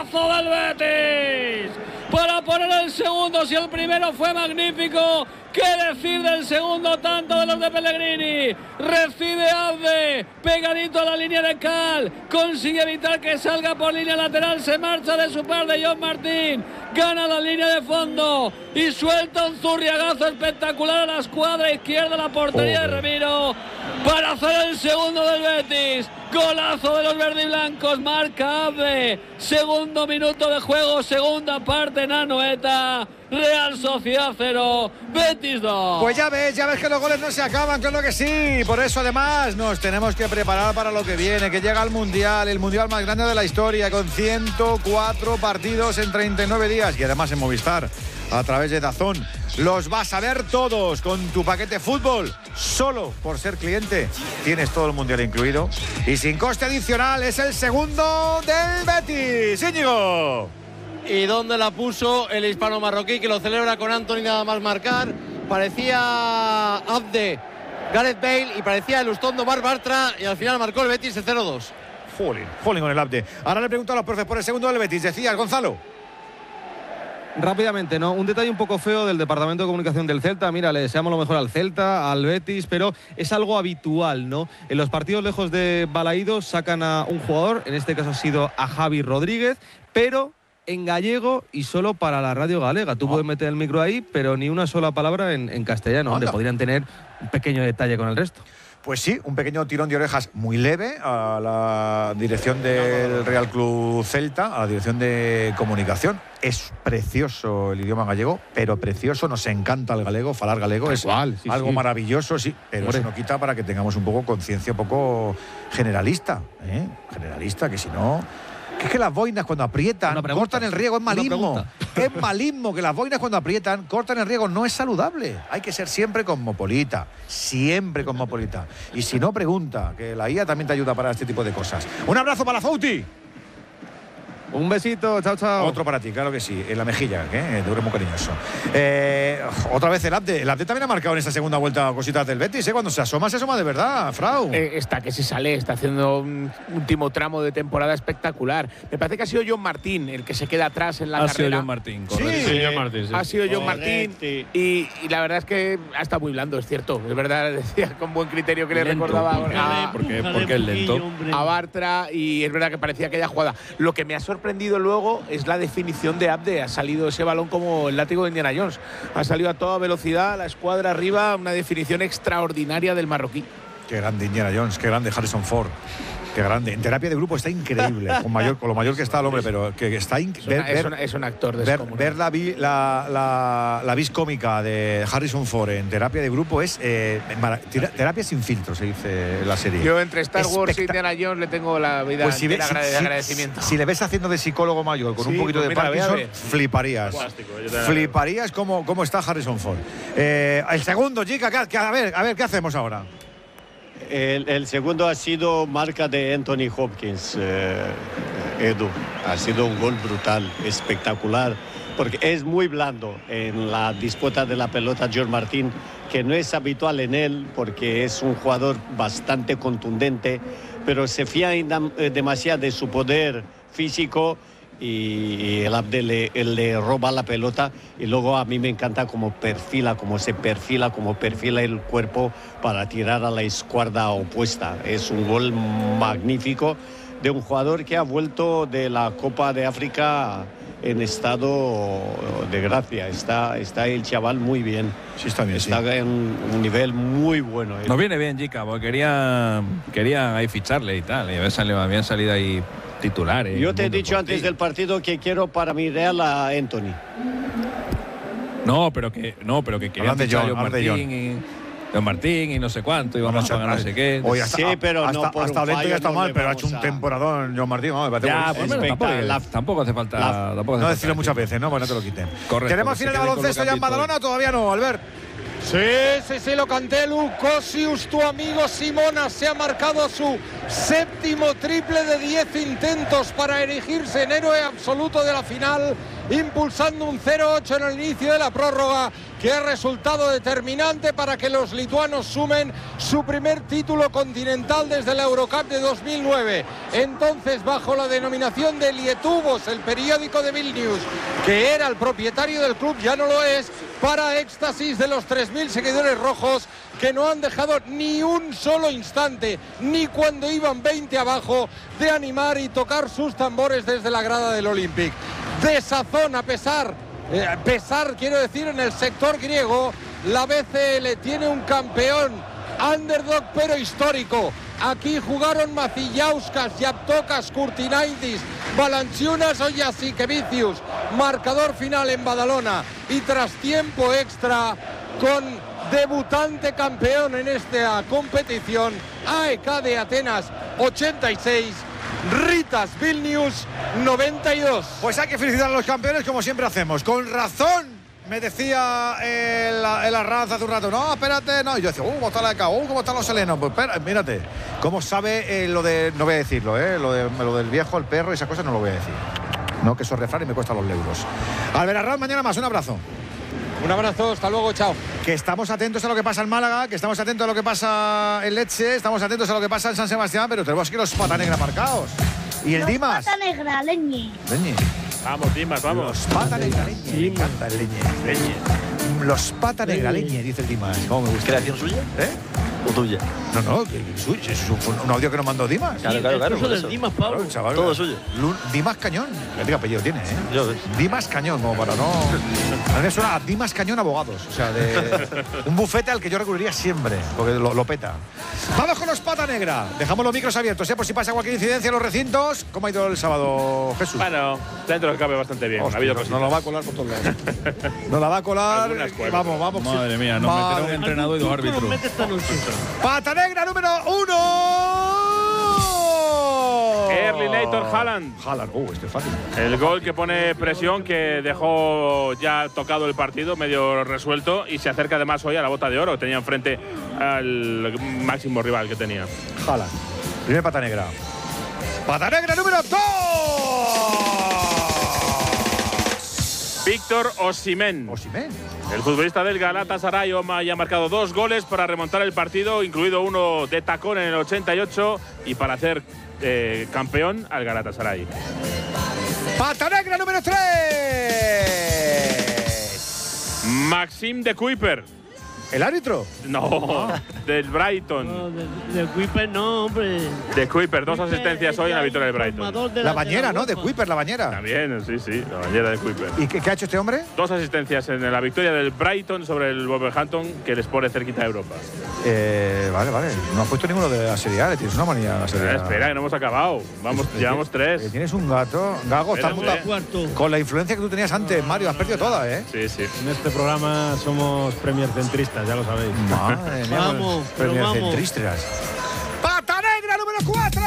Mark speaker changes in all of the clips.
Speaker 1: ¡Golazo del Betis! Para poner el segundo, si el primero fue magnífico, ¿qué decir del segundo tanto de los de Pellegrini? Recibe Abde, pegadito a la línea de Cal, consigue evitar que salga por línea lateral, se marcha de su par de John Martín, gana la línea de fondo y suelta un zurriagazo espectacular a la escuadra izquierda, la portería de Remiro, para hacer el segundo del Betis. Golazo de los verdiblancos, marca Abde, segundo minuto de juego, segunda parte en Anoeta. Real Sociedad 0, Betis 2.
Speaker 2: Pues ya ves que los goles no se acaban, claro que sí. Por eso además nos tenemos que preparar para lo que viene, que llega el Mundial más grande de la historia, con 104 partidos en 39 días y además en Movistar, a través de DAZN. Los vas a ver todos con tu paquete fútbol. Solo por ser cliente tienes todo el Mundial incluido y sin coste adicional. Es el segundo del Betis. Íñigo.
Speaker 3: ¿Y dónde la puso el hispano marroquí, que lo celebra con Antony nada más marcar? Parecía Abde, Gareth Bale, y parecía el Ustondo Bartra, y al final marcó el Betis el 0-2.
Speaker 2: Jolín con el Abde. Ahora le pregunto a los profes por el segundo del Betis. Decías, Gonzalo.
Speaker 4: Rápidamente, ¿no? Un detalle un poco feo del departamento de comunicación del Celta. Mira, le deseamos lo mejor al Celta, al Betis, pero es algo habitual, ¿no? En los partidos lejos de Balaídos sacan a un jugador, en este caso ha sido a Javi Rodríguez, pero en gallego y solo para la radio galega. Tú puedes meter el micro ahí, pero ni una sola palabra en castellano, donde podrían tener un pequeño detalle con el resto.
Speaker 2: Pues sí, un pequeño tirón de orejas muy leve a la dirección del Real Club Celta, a la dirección de comunicación. Es precioso el idioma gallego, pero precioso, nos encanta el galego, falar galego es algo maravilloso, sí, pero eso no quita para que tengamos un poco conciencia, un poco generalista, generalista, que si no... Que es que las boinas cuando aprietan cortan el riego, es malismo. Es malismo que las boinas cuando aprietan cortan el riego, no es saludable. Hay que ser siempre cosmopolita, Y si no, pregunta, que la IA también te ayuda para este tipo de cosas. Un abrazo para Fouti.
Speaker 4: Un besito, chao.
Speaker 2: Otro para ti, claro que sí, en la mejilla, que dure muy cariñoso. Otra vez el Abde también ha marcado en esta segunda vuelta cositas del Betis, cuando se asoma de verdad, Frau.
Speaker 5: Está que se sale, está haciendo un último tramo de temporada espectacular. Me parece que ha sido John Martín el que se queda atrás en la carrera.
Speaker 6: Ha sido John Martín, correcto.
Speaker 5: Sí, John Martín, sí. Ha sido John Martín y la verdad es que está muy blando, es cierto. Es verdad, decía con buen criterio que lento, le recordaba
Speaker 6: porque es lento.
Speaker 5: A Bartra, y es verdad que parecía aquella jugada. Lo que me ha sorprendido luego es la definición de Abde. Ha salido ese balón como el látigo de Indiana Jones. Ha salido a toda velocidad, la escuadra arriba, una definición extraordinaria del marroquí.
Speaker 2: Qué grande Indiana Jones, qué grande Harrison Ford. Qué grande. En terapia de grupo está increíble, con lo mayor que está el hombre, pero que está
Speaker 5: es un actor descomunal.
Speaker 2: Ver la vis cómica de Harrison Ford en terapia de grupo es terapia sin filtro, se dice en la serie.
Speaker 5: Yo entre Star Wars y Indiana Jones le tengo la vida
Speaker 2: pues
Speaker 5: de agradecimiento.
Speaker 2: Si le ves haciendo de psicólogo mayor con un poquito de Parkinson, fliparías. Fliparías cómo está Harrison Ford. El segundo, chica, a ver, ¿qué hacemos ahora?
Speaker 7: El segundo ha sido marca de Anthony Hopkins, Edu. Ha sido un gol brutal, espectacular, porque es muy blando en la disputa de la pelota John Martín, que no es habitual en él, porque es un jugador bastante contundente, pero se fía demasiado de su poder físico, y el Abde le roba la pelota, y luego a mí me encanta cómo se perfila el cuerpo para tirar a la escuadra opuesta. Es un gol magnífico de un jugador que ha vuelto de la Copa de África en estado de gracia. Está el chaval muy bien.
Speaker 2: Sí, está bien.
Speaker 7: Está en un nivel muy bueno.
Speaker 6: Nos viene bien, Jica, porque querían ahí ficharle y tal, y habían salido ahí titulares.
Speaker 7: Yo te he dicho antes del partido que quiero para mi Real a Anthony.
Speaker 6: No, pero que querían fichar a John Martín y no sé cuánto, y vamos a pagar no sé qué.
Speaker 2: Oye,
Speaker 7: pero
Speaker 2: hasta lento ya está mal, pero ha hecho un temporadón John Martín.
Speaker 6: Tampoco hace falta.
Speaker 2: No decirlo muchas veces, ¿no? Pues no te lo quiten.
Speaker 6: Correcto.
Speaker 2: ¿Tenemos final de baloncesto ya en Badalona o todavía no, Albert?
Speaker 8: Sí, Locantelu. Cosius, tu amigo Simona, se ha marcado su séptimo triple de 10 intentos para erigirse en héroe absoluto de la final, impulsando un 0-8 en el inicio de la prórroga. que ha resultado determinante para que los lituanos sumen su primer título continental desde la Eurocup de 2009. Entonces, bajo la denominación de Lietuvos, el periódico de Vilnius, que era el propietario del club, ya no lo es, para éxtasis de los 3.000 seguidores rojos, que no han dejado ni un solo instante, ni cuando iban 20 abajo, de animar y tocar sus tambores desde la grada del Olympic. Desazón, a pesar, quiero decir, en el sector griego, la BCL tiene un campeón underdog pero histórico. Aquí jugaron Macillauskas, Yaptokas, Kurtinaitis, Valanciunas o Jasikevicius. Marcador final en Badalona y tras tiempo extra con debutante campeón en esta competición, AEK de Atenas 86, Ritas Vilnius 92.
Speaker 2: Pues hay que felicitar a los campeones como siempre hacemos. Con razón me decía el Arranz hace un rato, no, espérate, no. Y yo decía, ¿cómo está la AEK? ¿Cómo están los helenos? Pues espera, mírate, ¿cómo sabe lo de, no voy a decirlo, lo del viejo, el perro y esas cosas no lo voy a decir. No, que eso es refrán y me cuesta los euros. Albert Arranz, mañana más, un abrazo.
Speaker 8: Un abrazo, hasta luego, chao.
Speaker 2: Que estamos atentos a lo que pasa en Málaga, que estamos atentos a lo que pasa en Lecce, estamos atentos a lo que pasa en San Sebastián, pero tenemos aquí los Pata Negra marcados. Y el Dimas.
Speaker 9: Pata Negra, Leñe.
Speaker 5: Vamos, Dimas, vamos.
Speaker 2: Los Pata Negra, Leñe. Me encanta el Leñe. Los Pata Negra, Leñe, dice el Dimas. ¿Cómo me gusta?
Speaker 10: ¿Creación suya? ¿O tuya?
Speaker 2: No, que suyo. Es un audio que nos mandó Dimas.
Speaker 10: Claro.
Speaker 9: Del Dimas, Pablo.
Speaker 2: Claro, chaval,
Speaker 10: todo suyo.
Speaker 2: Dimas Cañón. ¿Qué apellido tiene,
Speaker 10: Yo ves.
Speaker 2: Dimas Cañón, como para no. A mí me suena a Dimas Cañón Abogados. O sea, de un bufete al que yo recurriría siempre, porque lo peta. Vamos con los Pata Negra. Dejamos los micros abiertos, por si pasa cualquier incidencia en los recintos. ¿Cómo ha ido el sábado, Jesús?
Speaker 5: Bueno, dentro que cabe bastante bien.
Speaker 2: Hostia,
Speaker 5: ha habido
Speaker 2: nos lo va a colar por todos lados. Nos la va a colar. Vamos.
Speaker 6: Madre mía, nos meterá un entrenador y dos árbitros.
Speaker 2: Pata Negra número 1.
Speaker 5: Erling Haaland.
Speaker 2: Este es fácil.
Speaker 5: El gol que pone presión, que dejó ya tocado el partido, medio resuelto, y se acerca además hoy a la bota de oro que tenía enfrente al máximo rival que tenía.
Speaker 2: Haaland. Primer Pata Negra. Pata Negra número 2.
Speaker 5: Víctor Osimhen. El futbolista del Galatasaray ya ha marcado 2 goles para remontar el partido, incluido uno de tacón en el 88 y para hacer campeón al Galatasaray.
Speaker 2: Pata Negra número 3.
Speaker 5: Maxim de Kuiper.
Speaker 2: ¿El árbitro?
Speaker 5: No, del Brighton.
Speaker 9: No, de Kuiper no, hombre.
Speaker 5: De Kuiper, 2 asistencias hoy en la victoria del Brighton.
Speaker 2: La bañera, ¿no? De Kuiper, la bañera.
Speaker 5: También, sí, la bañera de Kuiper.
Speaker 2: ¿Y qué ha hecho este hombre?
Speaker 5: 2 asistencias en la victoria del Brighton sobre el Wolverhampton, que les pone cerquita de Europa.
Speaker 2: Vale. No has puesto ninguno de la Serie A, tienes una manía a la Serie A.
Speaker 5: Espera, que no hemos acabado. Llevamos 3.
Speaker 2: Tienes un gato. Gago, estás con la influencia que tú tenías antes, Mario. Has perdido toda, ¿eh?
Speaker 5: Sí.
Speaker 11: En este programa somos Premier centristas, ya lo sabéis.
Speaker 2: Madre mía,
Speaker 9: vamos.
Speaker 2: centristas. ¡Pata Negra número 4!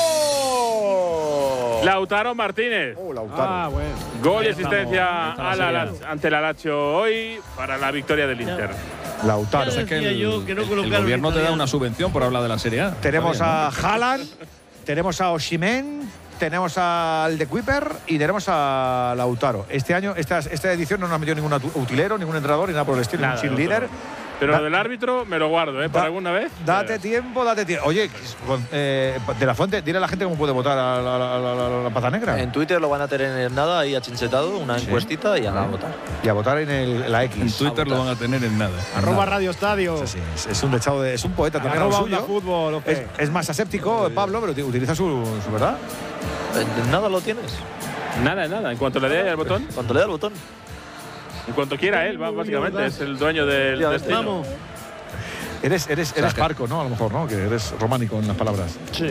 Speaker 5: Lautaro Martínez.
Speaker 2: Lautaro.
Speaker 11: Bueno.
Speaker 5: Gol y asistencia ante el Lazio hoy para la victoria del Inter.
Speaker 2: Lautaro.
Speaker 6: Es que el gobierno te da una subvención por hablar de la Serie A.
Speaker 2: Tenemos a Haaland, tenemos a Osimhen, tenemos al de Kuiper y tenemos a Lautaro. Este año, esta edición no nos ha metido ningún utilero, ningún entrenador, ni nada por el estilo, ningún cheerleader.
Speaker 5: Pero lo del árbitro me lo guardo, ¿para alguna vez?
Speaker 2: Date tiempo. Oye, de la Fuente, dile a la gente cómo puede votar a la Pata Negra.
Speaker 10: En Twitter lo van a tener en nada, ahí achinchetado, una encuestita y a votar.
Speaker 2: Y a votar en la X.
Speaker 6: En Twitter lo van a tener en nada.
Speaker 11: @Radio Estadio.
Speaker 2: Es un dechado es un poeta también.
Speaker 11: Fútbol,
Speaker 2: es más aséptico, Pablo, pero utiliza su verdad.
Speaker 10: ¿En nada lo tienes?
Speaker 5: Nada. En cuanto le dé al botón.
Speaker 10: Cuando le da el botón.
Speaker 5: En cuanto quiera él, básicamente, es el dueño del destino.
Speaker 9: Vamos.
Speaker 2: Eres parco, ¿no? A lo mejor, ¿no? Que eres románico en las palabras.
Speaker 11: Sí.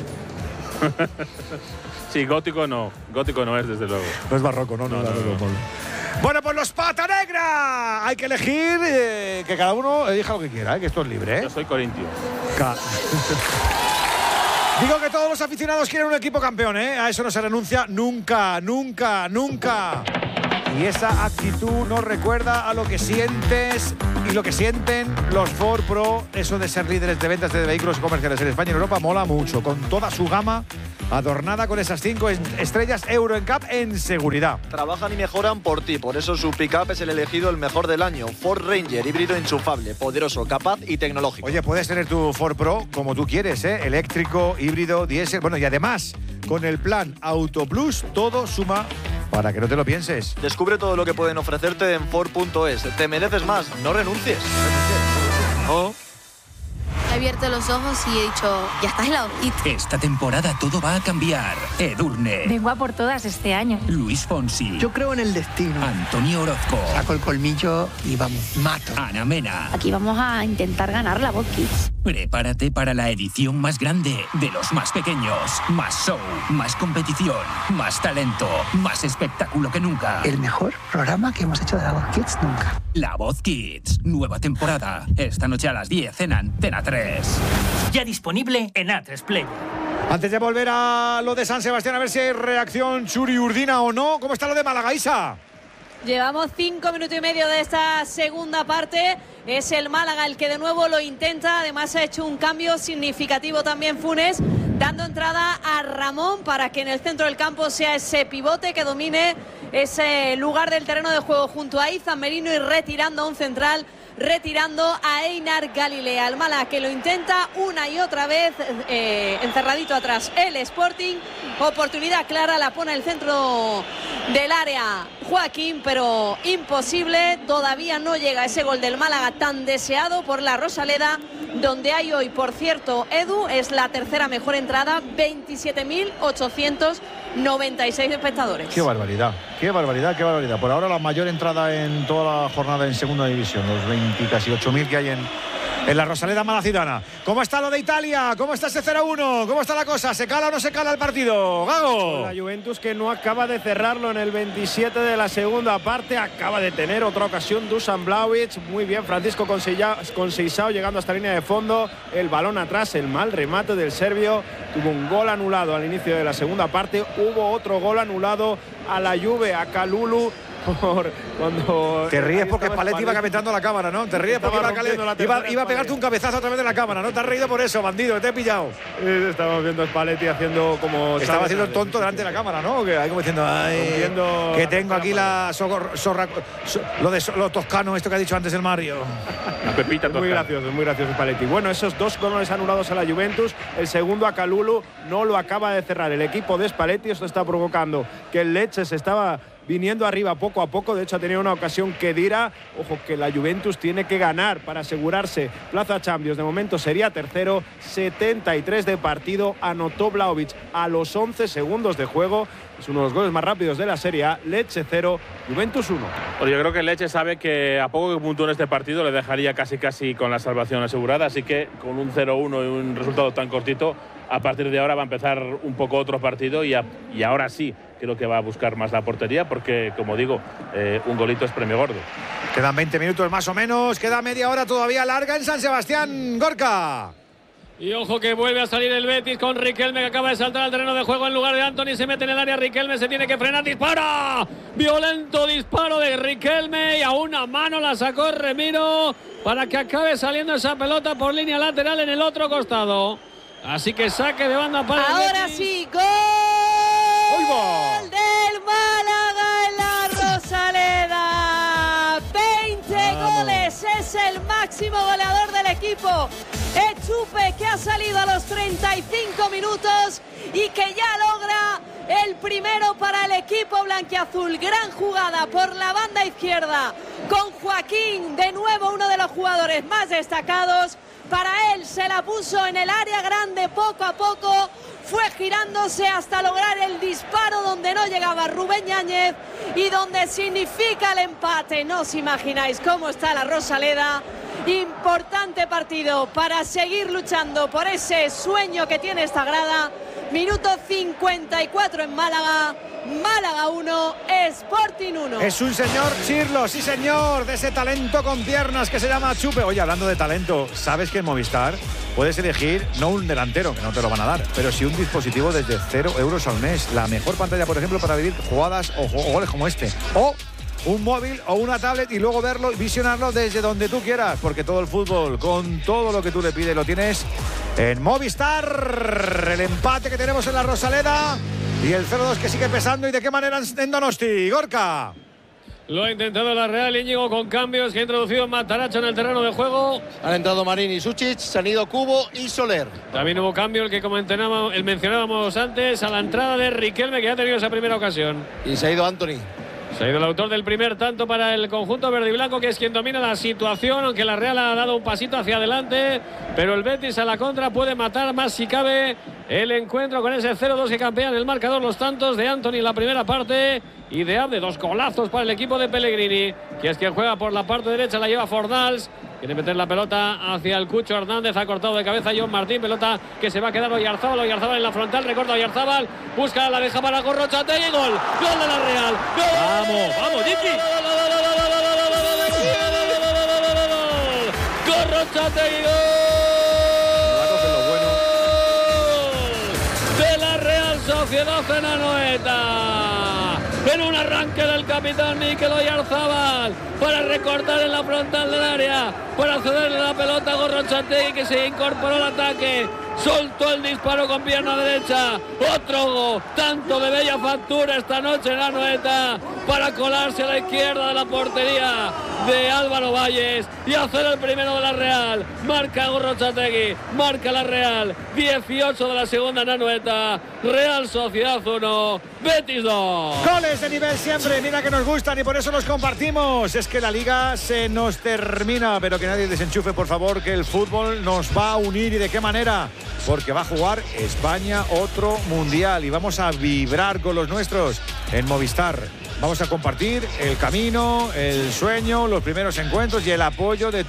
Speaker 5: Sí, gótico no es, desde luego.
Speaker 2: No es barroco, ¿no? No. Bueno, pues los Pata Negra. Hay que elegir, que cada uno elija lo que quiera, que esto es libre, ¿eh?
Speaker 5: Yo soy corintio.
Speaker 2: Digo que todos los aficionados quieren un equipo campeón, ¿eh? A eso no se renuncia nunca. Y esa actitud nos recuerda a lo que sientes y lo que sienten los Ford Pro, eso de ser líderes de ventas de vehículos comerciales en España y en Europa, mola mucho, con toda su gama adornada con esas 5 estrellas Euro NCAP en seguridad.
Speaker 10: Trabajan y mejoran por ti, por eso su pick-up es el elegido el mejor del año. Ford Ranger, híbrido enchufable, poderoso, capaz y tecnológico.
Speaker 2: Oye, puedes tener tu Ford Pro como tú quieres, eléctrico, híbrido, diésel, bueno, y además con el plan Auto Plus todo suma para que no te lo pienses.
Speaker 10: Descubre todo lo que pueden ofrecerte en Ford.es. Te mereces más, no renuncies.
Speaker 2: No.
Speaker 12: He abierto los ojos y he dicho, ya estás en la hojita.
Speaker 13: Esta temporada todo va a cambiar. Edurne.
Speaker 14: Vengo a por todas este año.
Speaker 13: Luis Fonsi.
Speaker 15: Yo creo en el destino.
Speaker 13: Antonio Orozco.
Speaker 15: Saco el colmillo y vamos, mato.
Speaker 13: Ana Mena.
Speaker 14: Aquí vamos a intentar ganar la Voz Kids.
Speaker 13: Prepárate para la edición más grande de los más pequeños. Más show, más competición, más talento, más espectáculo que nunca.
Speaker 15: El mejor programa que hemos hecho de la Voz Kids nunca.
Speaker 13: La Voz Kids, nueva temporada. Esta noche a las 10 en Antena 3.
Speaker 16: Ya disponible en A3 Player.
Speaker 2: Antes de volver a lo de San Sebastián, a ver si hay reacción Churi Urdina o no. ¿Cómo está lo de Málaga, Isa?
Speaker 17: Llevamos 5 minutos y medio de esta segunda parte. Es el Málaga el que de nuevo lo intenta. Además ha hecho un cambio significativo también Funes, dando entrada a Ramón para que en el centro del campo sea ese pivote que domine ese lugar del terreno de juego junto a Izan Merino y retirando a un central, retirando a Einar Galilea. El Málaga que lo intenta una y otra vez, encerradito atrás el Sporting. Oportunidad clara, la pone el centro del área Joaquín, pero imposible. Todavía no llega ese gol del Málaga tan deseado por la Rosaleda, donde hay hoy, por cierto, Edu, es la tercera mejor entrada, 27.896 espectadores.
Speaker 2: Qué barbaridad, qué barbaridad, qué barbaridad. Por ahora la mayor entrada en toda la jornada en segunda división, los 28.000 que hay en la Rosaleda malacitana. ¿Cómo está lo de Italia? ¿Cómo está ese 0-1? ¿Cómo está la cosa? ¿Se cala o no se cala el partido? ¡Gago!
Speaker 11: La Juventus que no acaba de cerrarlo en el 27 de la segunda parte. Acaba de tener otra ocasión Dusan Vlahovic. Muy bien, Francisco Conceição llegando hasta la línea de fondo. El balón atrás, el mal remate del serbio. Tuvo un gol anulado al inicio de la segunda parte. Hubo otro gol anulado a la Juve, a Kalulu. Cuando
Speaker 2: te ríes porque Spalletti iba calentando la cámara, ¿no? Te ríes porque iba a pegarte un cabezazo a través de la cámara, ¿no? Te has reído por eso, bandido, te he pillado.
Speaker 11: Estamos viendo a Spalletti haciendo como...
Speaker 2: Estaba haciendo el tonto delante de la cámara, ¿no? Que hay como diciendo, ay, que tengo aquí la zorra, lo toscano, esto que ha dicho antes el Mario.
Speaker 11: La pepita toscana. Muy gracioso Spalletti. Bueno, esos 2 goles anulados a la Juventus, el segundo a Kalulu, no lo acaba de cerrar el equipo de Spalletti. Esto está provocando que el Lecce se estaba viniendo arriba poco a poco. De hecho ha tenido una ocasión que dirá, ojo, que la Juventus tiene que ganar para asegurarse plaza Champions. De momento sería tercero. 73 de partido, anotó Vlahovic a los 11 segundos de juego. Es uno de los goles más rápidos de la Serie A. Lecce 0, Juventus 1.
Speaker 5: Pues yo creo que Lecce sabe que a poco que puntúe en este partido le dejaría casi con la salvación asegurada, así que con un 0-1 y un resultado tan cortito, a partir de ahora va a empezar un poco otro partido y ahora sí creo que va a buscar más la portería porque, como digo, un golito es premio gordo.
Speaker 2: Quedan 20 minutos más o menos, queda media hora todavía larga en San Sebastián. Gorka.
Speaker 1: Y ojo que vuelve a salir el Betis con Riquelme, que acaba de saltar al terreno de juego en lugar de Antony. Se mete en el área Riquelme, se tiene que frenar, dispara. Violento disparo de Riquelme y a una mano la sacó Remiro para que acabe saliendo esa pelota por línea lateral en el otro costado. Así que saque de banda para el
Speaker 17: ahora
Speaker 1: Betis.
Speaker 17: Sí, gol del Málaga en la Rosaleda. 20 goles, es el máximo goleador del equipo. Echupe, que ha salido a los 35 minutos y que ya logra el primero para el equipo blanquiazul. Gran jugada por la banda izquierda con Joaquín, de nuevo uno de los jugadores más destacados. Para él se la puso en el área grande poco a poco, fue girándose hasta lograr el disparo donde no llegaba Rubén Yáñez y donde significa el empate. No os imagináis cómo está la Rosaleda. Importante partido para seguir luchando por ese sueño que tiene esta grada. Minuto 54 en Málaga. Málaga 1, Sporting 1.
Speaker 2: Es un señor Chirlo, sí señor, de ese talento con piernas que se llama Chupe. Oye, hablando de talento, ¿sabes que en Movistar puedes elegir no un delantero, que no te lo van a dar, pero sí un dispositivo desde 0 euros al mes? La mejor pantalla, por ejemplo, para vivir jugadas o goles como este. O un móvil o una tablet y luego verlo y visionarlo desde donde tú quieras, porque todo el fútbol, con todo lo que tú le pides, lo tienes en Movistar. El empate que tenemos en la Rosaleda y el 0-2 que sigue pesando. ¿Y de qué manera en Donosti, Gorka?
Speaker 1: Lo ha intentado la Real, Íñigo, con cambios que ha introducido Mataracho en el terreno de juego.
Speaker 3: Han entrado Marín y Suchic, se han ido Cubo y Soler.
Speaker 1: También hubo cambio, el que mencionábamos antes, a la entrada de Riquelme, que ya ha tenido esa primera ocasión.
Speaker 3: Y se ha ido Anthony.
Speaker 1: Se ha ido el autor del primer tanto para el conjunto verde y blanco, que es quien domina la situación, aunque la Real ha dado un pasito hacia adelante, pero el Betis a la contra puede matar más si cabe el encuentro con ese 0-2 que campean el marcador. Los tantos de Anthony en la primera parte y de Abde, 2 golazos para el equipo de Pellegrini, que es quien juega por la parte derecha, la lleva Fornals. Quiere meter la pelota hacia el Cucho Hernández, ha cortado de cabeza John Martín, pelota que se va a quedar Oyarzábal en la frontal, recorta Oyarzábal, busca la deja para Gorrochategui, gol de la Real.
Speaker 6: Vamos, Jiki.
Speaker 1: Gorrochategui, gol de la Real Sociedad en Anoeta. En un arranque del capitán Mikel Oyarzábal para recortar en la frontal del área, para cederle la pelota a Gorrochategui, que se incorporó al ataque, soltó el disparo con pierna derecha. Otro tanto de bella factura esta noche en Anoeta para colarse a la izquierda de la portería de Álvaro Valles y hacer el primero de la Real. Marca Gorrochategui, marca la Real. 18 de la segunda en Anoeta. Real Sociedad 1, Betis 2.
Speaker 2: Goles de nivel siempre, mira que nos gustan y por eso los compartimos. Es que la liga se nos termina, pero que nadie desenchufe, por favor, que el fútbol nos va a unir. ¿Y de qué manera? Porque va a jugar España otro mundial y vamos a vibrar con los nuestros en Movistar. Vamos a compartir el camino, el sueño, los primeros encuentros y el apoyo de